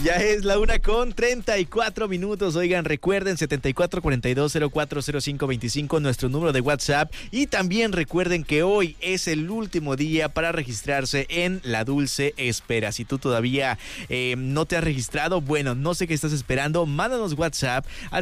Ya es la 1:34. Oigan, recuerden 7442040525, nuestro número de WhatsApp. Y también recuerden que hoy es el último día para registrarse en La Dulce Espera. Si tú todavía no te has registrado, bueno, no sé qué estás esperando. Mándanos WhatsApp al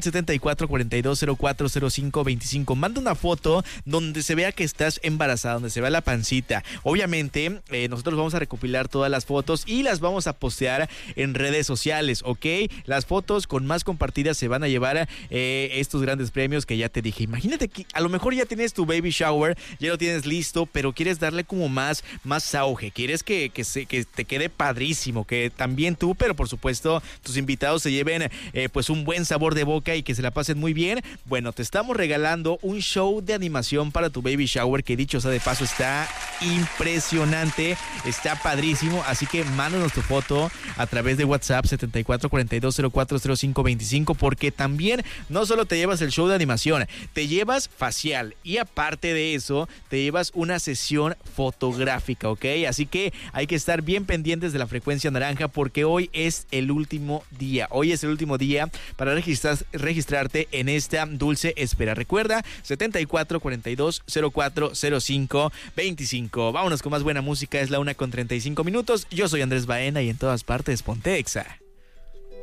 7442040525. Manda una foto donde se vea que estás embarazada, donde se vea la pancita. Obviamente, nosotros vamos a recopilar todas las fotos y las vamos a postear en redes sociales, ¿ok? Las fotos con más compartidas se van a llevar estos grandes premios que ya te dije. Imagínate que a lo mejor ya tienes tu baby shower, ya lo tienes listo, pero quieres darle como más auge. Quieres que te quede padrísimo, que también tú, pero por supuesto tus invitados se lleven pues un buen sabor de boca y que se la pasen muy bien. Bueno, te estamos regalando un show de animación para tu baby shower que, dicho sea de paso, está impresionante, está padrísimo. Así que mándanos tu foto a través de WhatsApp 7442040525, porque también no solo te llevas el show de animación, te llevas facial y aparte de eso te llevas una sesión fotográfica, ¿ok? Así que hay que estar bien pendientes de la frecuencia naranja porque hoy es el último día. Hoy es el último día para registrarte en esta Dulce Espera. Recuerda, 7442040525. Vámonos con más buena música, es la 1:35. Yo soy Andrés Baena y en todas partes ponte Exa.